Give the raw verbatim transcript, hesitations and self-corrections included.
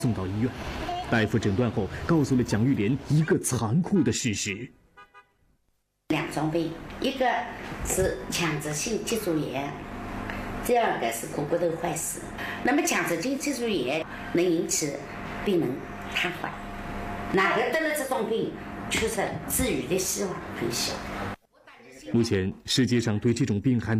送到医院。大夫诊断后，告诉了蒋玉莲一个残酷的事实： 两种病，一个是强直性脊柱炎，第二个是股骨头坏死。那么强直性脊柱炎能引起病人瘫痪，哪个得了这种病，确实治愈的希望很小。 目前世界上对这种病还没